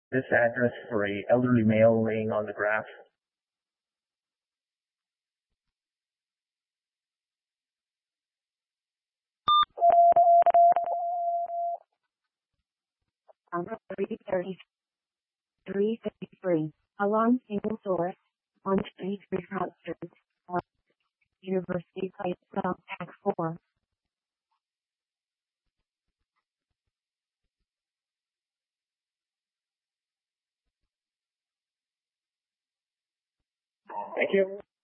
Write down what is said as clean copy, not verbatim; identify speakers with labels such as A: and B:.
A: this address for a elderly male laying on the grass.
B: Number 333, along single source, on street Street, University Place, Pack 4.
A: Thank you.